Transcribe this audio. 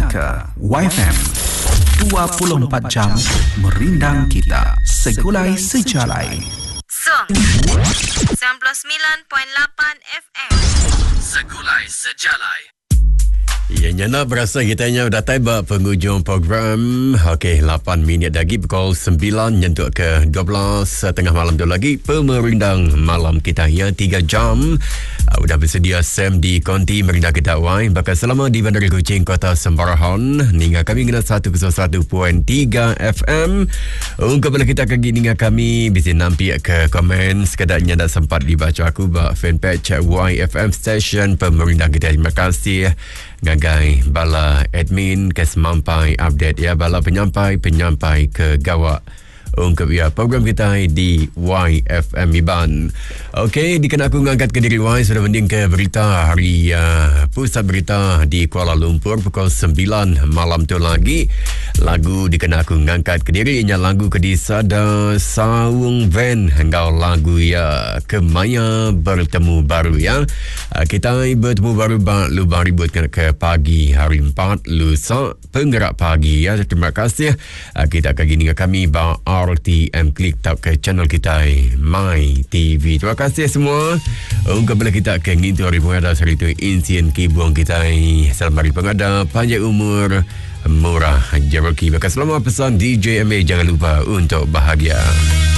Melaka, YFM 24 jam merindang kita, segulai sejalai. Song 99.8 FM, segulai sejalai. Ianya nak berasa kitanya dah tiba penghujung program. Okey, 8 minit lagi pukul 9 nyentuh ke 12 tengah malam tu lagi pemerindang malam kita ya 3 jam. Sudah bersedia Sam di konti merindang kita Y bakal selama di Bandar Kuching Kota Sembarahon hingga kami kena 101.3 FM. Kepada kita kaki hingga kami bisa nampak ke komen sekadanya dah sempat dibaca aku bak fanpage YFM Station pemerindang kita. Terima kasih ngagai bala admin kes mampai update ya bala penyampai ke gawak ungkap ya program kita di YFM Iban. Okey, dikenal aku mengangkat ke diri Y sudah mending ke berita hari pusat berita di Kuala Lumpur pukul 9 malam tu lagi. Lagu dikenal aku mengangkat ke diri nya lagu Kedisada Saung Van hingga lagu ya Kemaya bertemu baru ya. Kita bertemu baru lu baru buat ke pagi hari 4 lusa penggerak pagi ya. Terima kasih. Kita akan gini kami ba RTM klik tap ke channel kita My TV. Terima kasih semua. Kepada kita ke ngintu hari pengada hari itu insien kibuang kita selamat hari pengada panjang umur murah jeruk. Bakal selamat pesan DJ MA jangan lupa untuk bahagia.